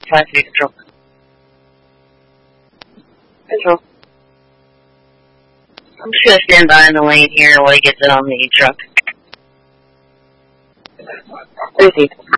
5-3 control. Control. I'm just going to stand by in the lane here while he gets it on the truck. 3-8.